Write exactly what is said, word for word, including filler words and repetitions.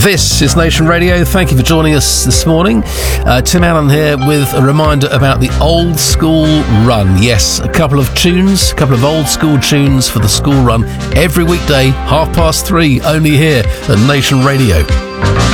This is Nation Radio. Thank you for joining us this morning. Uh, Tim Allen here with a reminder about the Old School Run. Yes, a couple of tunes, a couple of old school tunes for the school run every weekday, half past three, only here at Nation Radio.